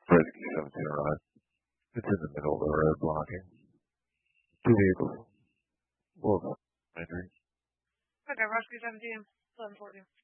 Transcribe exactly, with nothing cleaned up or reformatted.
Rescue seventeen arrived. It's in the middle of the road blocking. Two vehicles. Both injuries. Okay, Rescue seventeen, eleven forty.